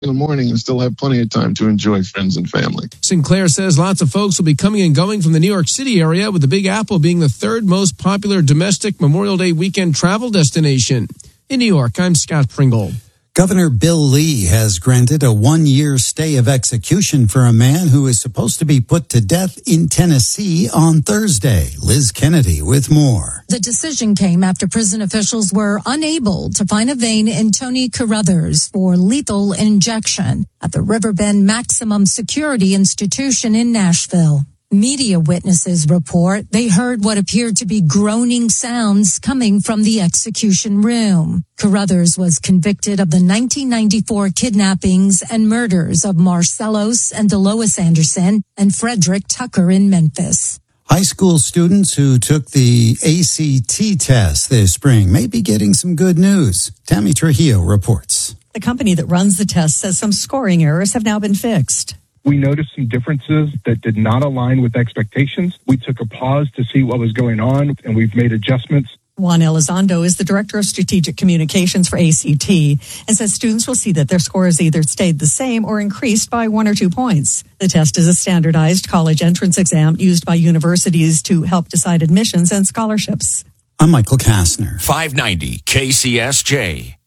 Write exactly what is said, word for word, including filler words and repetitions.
in the morning and still have plenty of time to enjoy friends and family. Sinclair says lots of folks will be coming and going from the New York City area, with the Big Apple being the third most popular domestic Memorial Day weekend travel destination. In New York, I'm Scott Pringle. Governor Bill Lee has granted a one-year stay of execution for a man who is supposed to be put to death in Tennessee on Thursday. Liz Kennedy with more. The decision came after prison officials were unable to find a vein in Tony Carruthers for lethal injection at the Riverbend Maximum Security Institution in Nashville. Media witnesses report they heard what appeared to be groaning sounds coming from the execution room. Carruthers was convicted of the nineteen ninety-four kidnappings and murders of Marcellos and Delois Anderson and Frederick Tucker in Memphis. High school students who took the A C T test this spring may be getting some good news. Tammy Trujillo reports. The company that runs the test says some scoring errors have now been fixed. We noticed some differences that did not align with expectations. We took a pause to see what was going on, and we've made adjustments. Juan Elizondo is the Director of Strategic Communications for A C T and says students will see that their scores either stayed the same or increased by one or two points. The test is a standardized college entrance exam used by universities to help decide admissions and scholarships. I'm Michael Kastner. five ninety K C S J.